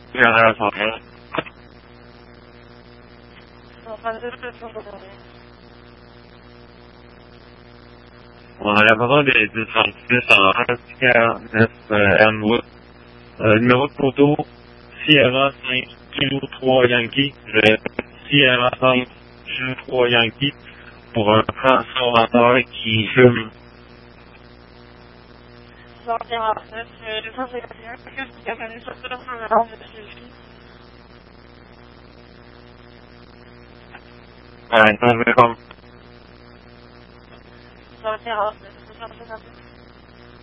Sierra Hotel. On a besoin des 36 en 149 Elmwood. Numéro de photo, Sierra 5 Kilo 3 Yankee. Sierra 5 Kilo 3 Yankee pour un transformateur qui fume. 149, 251, qu'est-ce qu'il y a connu sur le programme de celui-ci? Ça veut comme 149, 251.